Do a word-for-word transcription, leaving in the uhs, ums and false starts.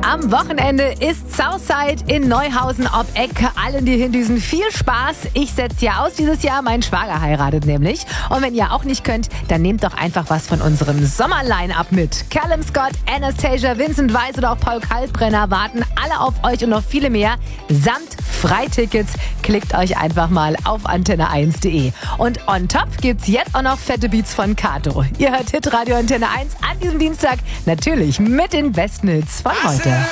Am Wochenende ist Southside in Neuhausen ob Eck. Allen, die hindüsen, viel Spaß. Ich setze ja aus dieses Jahr. Mein Schwager heiratet nämlich. Und wenn ihr auch nicht könnt, dann nehmt doch einfach was von unserem Sommer-Line-Up mit. Callum Scott, Anastasia, Vincent Weiss oder auch Paul Kaltbrenner warten alle auf euch und noch viele mehr. Samt Freitickets. Klickt euch einfach mal auf antenne eins punkt de. Und on top gibt's jetzt auch noch fette Beats von Kato. Ihr hört Hitradio Antenne eins an diesem Dienstag. Natürlich mit den besten Hits von heute.